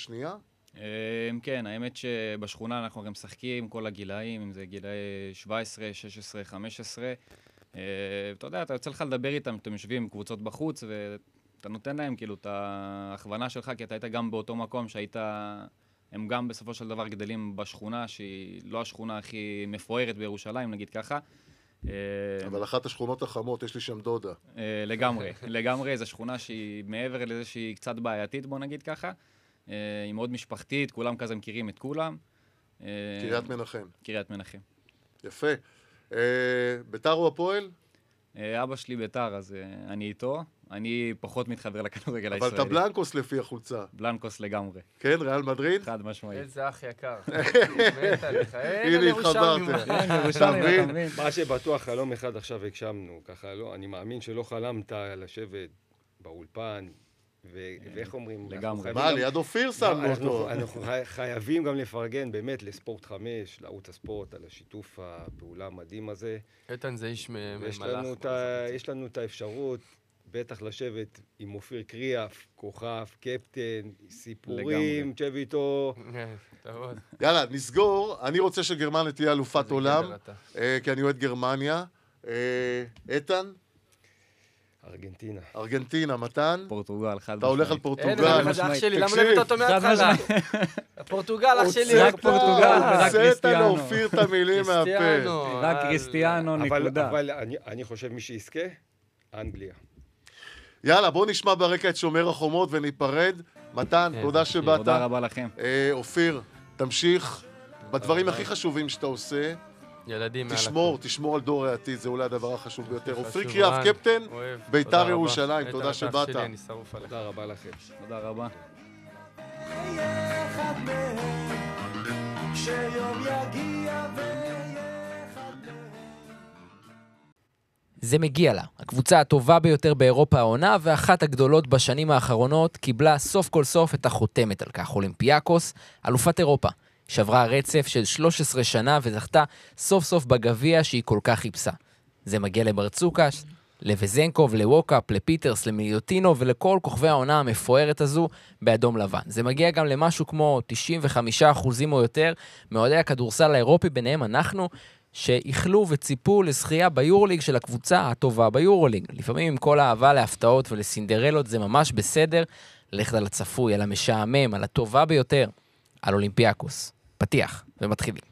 השנייה? כן, האמת שבשכונה אנחנו גם משחקים כל הגילאים, אם זה גילאי 17, 16, 15. אתה יודע, אתה יוצא לך לדבר איתם, אתם יושבים עם קבוצות בחוץ, ואתה נותן להם כאילו את ההכוונה שלך, כי אתה היית גם באותו מקום שהיית... הם גם בסופו של דבר גדלים בשכונה, שהיא לא השכונה הכי מפוארת בירושלים, נגיד ככה. אבל אחת השכונות החמות, יש לי שם דודה. לגמרי, לגמרי, זו שכונה שהיא מעבר לזה שהיא קצת בעייתית, בוא נגיד ככה. היא מאוד משפחתית, כולם כזה מכירים את כולם. קריית מנחם. קריית מנחם. יפה. ביתר או הפועל? אבא שלי ביתר, אז אני איתו. אני פחות מתחבר לכדורגל הישראלי. אבל אתה בלנקוס לפי החולצה. בלנקוס לגמרי. כן, ריאל מדריד? חד משמעית. איזה אח יקר. מת עליך. הנה התחברתם. מה שבטוח חלום אחד עכשיו הגשמנו, ככה לא, אני מאמין שלא חלמת לשבת באולפן, ואיך אומרים? לגמרי. מה, ליד אופיר שמנו אותו. אנחנו חייבים גם לפרגן באמת לספורט 5, לערוץ הספורט, על השיתוף הפעולה המדהים הזה. איתן זה איש מלאך. יש לנו את האפשרות בטח לשבת עם אופיר קריאף, כוכב, קפטן, סיפורים, תשב איתו. יאללה, נסגור. אני רוצה שגרמניה תהיה אלופת עולם, כי אני אוהד גרמניה. איתן? ארגנטינה. ארגנטינה, מתן? פורטוגל, חד משמעית. אתה הולך על פורטוגל. אין, זה אח שלי, למה לא הבאת אותו מההתחלה? פורטוגל, אח שלי. רק פורטוגל ורק קריסטיאנו. עשית לאופיר את המילים מהפה. רק קריסטיאנו, נקודה. אבל אני חושב מי שיזכה, אנגליה. יאללה, בוא נשמע ברקע את שומר החומות וניפרד. מתן, תודה שבאת. תודה רבה לכם. אופיר, תמשיך בדברים הכי חשובים שאתה עושה. ילדים תשמור על דור העתיד, זה אולי הדבר החשוב ביותר. אופיר קריאף, קפטן, ביתר ירושלים, תודה שבאת. תודה רבה לכם. תודה רבה. זה מגיע לה. הקבוצה הטובה ביותר באירופה העונה, ואחת הגדולות בשנים האחרונות, קיבלה סוף כל סוף את החותמת על כך. אולימפיאקוס, אלופת אירופה. שברה רצף של 13 שנה וזכתה סוף סוף בגביע שהיא כל כך חיפשה. זה מגיע לברצוקש, לווזנקוב, לווקאפ, לפיטרס, למיליוטינו ולכל כוכבי העונה המפוארת הזו באדום לבן. זה מגיע גם למשהו כמו 95% או יותר מאוהדי הכדורסל האירופי, ביניהם אנחנו, שהחלו וציפו לזכייה ביורוליג של הקבוצה הטובה ביורוליג. לפעמים עם כל האהבה להפתעות ולסינדרלות זה ממש בסדר, ללכת על הצפוי, על המשעמם, על הטובה ביותר, על אולימפיאקוס. פתיח ומתחילים.